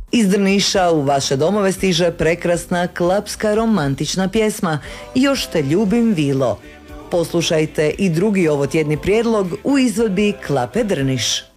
Iz Drniša u vaše domove stiže prekrasna klapska romantična pjesma Još te ljubim Vilo. Poslušajte i drugi ovotjedni prijedlog u izvedbi Klape Drniš.